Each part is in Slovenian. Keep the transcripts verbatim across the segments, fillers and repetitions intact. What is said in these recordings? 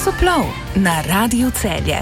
Časoplov na Radiu Celje.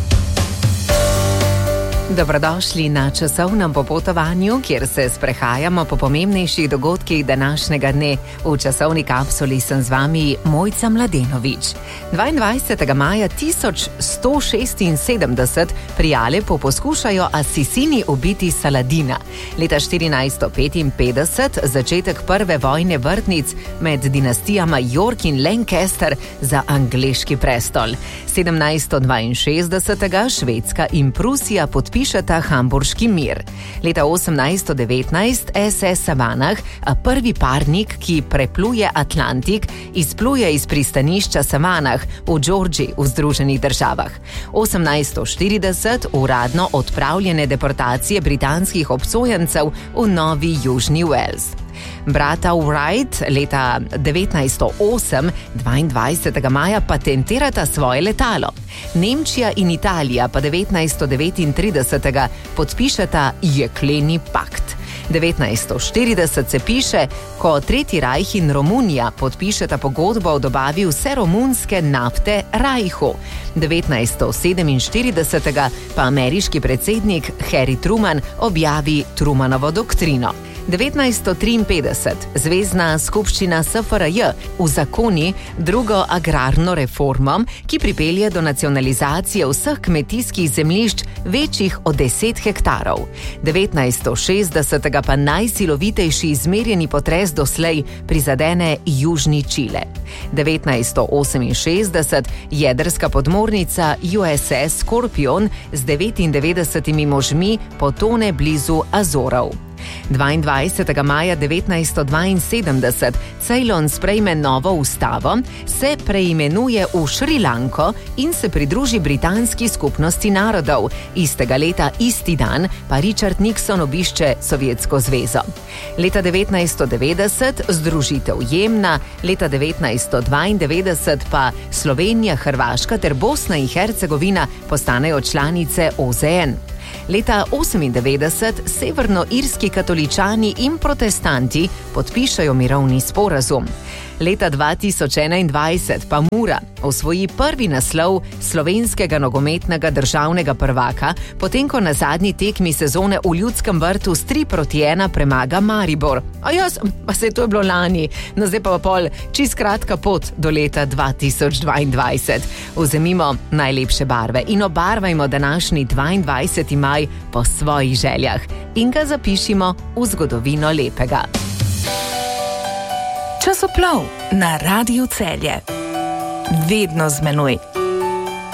Dobrodošli na časovnem popotovanju, kjer se sprehajamo po pomembnejših dogodkih današnjega dne. V časovni kapsuli sem z vami Mojca Mladenovič. dvaindvajsetega maja tisoč sto šestinsedemdeset pri Alepu poskušajo Asisini ubiti Saladina. Leta štirinajststo petinpetdeset začetek prve vojne vrtnic med dinastijama York in Lancaster za angleški prestol. sedemnajststo dvainšestdesetega Švedska in Prusija podpišajo pišeta Hamburški mir. Leta osemnajststo devetnajst es es Savannah, prvi parnik, ki prepluje Atlantik, izpluje iz pristanišča Savannah v Georgiji v Združenih državah. osemnajststo štirideset uradno odpravljene deportacije britanskih obsojencev v Novi Južni Wales. Brata Wright leta devetnajststo osem, dvaindvajsetega maja, patentirata svoje letalo. Nemčija in Italija pa devetnajststo devetintridesetega podpišeta jekleni pakt. devetnajststo štirideset se piše, ko Tretji rajh in Romunija podpišeta pogodbo o dobavi vse romunske nafte Rajhu. devetnajststo sedeminštiridesetega pa ameriški predsednik Harry Truman objavi Trumanovo doktrino. devetnajststo triinpetdeset Zvezna skupščina es ef er je uzakoni drugo agrarno reformo, ki pripelje do nacionalizacije vseh kmetijskih zemljišč večjih od deset hektarov. devetnajststo šestdesetega pa najsilovitejši izmerjeni potres doslej prizadene Južni Čile. devetnajststo oseminšestdeset jedrska podmornica U S S Scorpion z devetindevetdesetimi možmi potone blizu Azorov. dvaindvajsetega maja devetnajststo dvainsedemdeset Ceylon sprejme novo ustavo, se preimenuje v Šrilanko in se pridruži britanski skupnosti narodov. Istega leta, isti dan, pa Richard Nixon obišče Sovjetsko zvezo. Leta devetnajststo devetdeset združitev Jemna, leta devetnajststo dvaindevetdeset pa Slovenija, Hrvaška ter Bosna in Hercegovina postanejo članice O Z N. Leta osemindevetdeset severnoirski katoličani in protestanti podpišajo mirovni sporazum. Leta dva tisoč enaindvajset pa Mura osvoji prvi naslov slovenskega nogometnega državnega prvaka, potem ko na zadnji tekmi sezone v Ljudskem vrtu s tri proti ena premaga Maribor. A jaz, pa se to je bilo lani, no zdaj pa pol čist kratka pot do leta dva tisoč dvaindvajset. Vzemimo najlepše barve in obarvajmo današnji dvaindvajseti maj po svojih željah in ga zapišimo v zgodovino lepega. Časoplov na Radiu Celje. Vedno z menoj.